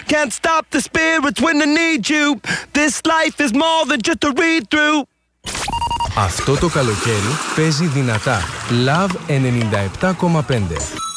Can't stop the spirits when they need you. This life is more than just a read-through. Αυτό το καλοκαίρι παίζει δυνατά. Love 97,5.